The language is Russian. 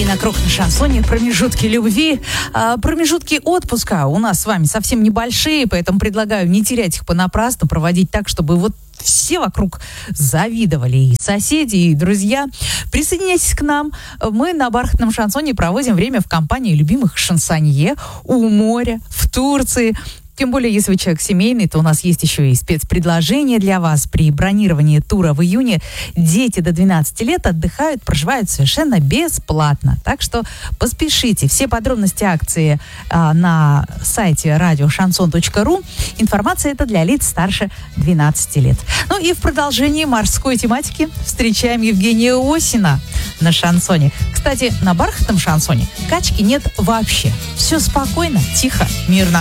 Отдельно круг на шансоне, промежутки любви, промежутки отпуска у нас с вами совсем небольшие, поэтому предлагаю не терять их понапрасну, проводить так, чтобы вот все вокруг завидовали, и соседи, и друзья. Присоединяйтесь к нам. Мы на бархатном шансоне проводим время в компании любимых шансонье у моря, в Турции. Тем более, если вы человек семейный, то у нас есть еще и спецпредложение для вас. При бронировании тура в июне дети до 12 лет отдыхают, проживают совершенно бесплатно. Так что поспешите. Все подробности акции на сайте radioshanson.ru. Информация эта для лиц старше 12 лет. Ну и в продолжении морской тематики встречаем Евгения Осина на шансоне. Кстати, на бархатном шансоне качки нет вообще. Все спокойно, тихо, мирно.